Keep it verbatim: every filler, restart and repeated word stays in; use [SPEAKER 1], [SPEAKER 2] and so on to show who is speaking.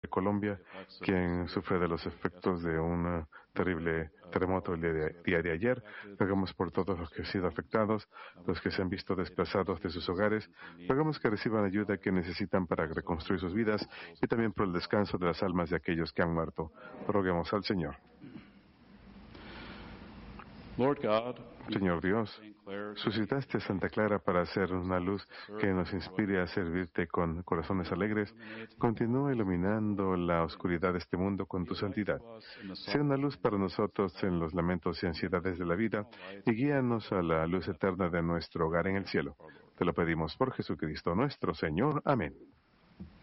[SPEAKER 1] Colombia, quien sufre de los efectos de un terrible terremoto el día de, día de ayer. Rogamos por todos los que han sido afectados, los que se han visto desplazados de sus hogares. Rogamos que reciban ayuda que necesitan para reconstruir sus vidas y también por el descanso de las almas de aquellos que han muerto. Roguemos al Señor. Señor Dios, suscitaste a Santa Clara para hacer una luz que nos inspire a servirte con corazones alegres. Continúa iluminando la oscuridad de este mundo con tu santidad. Sea una luz para nosotros en los lamentos y ansiedades de la vida y guíanos a la luz eterna de nuestro hogar en el cielo. Te lo pedimos por Jesucristo nuestro Señor. Amén.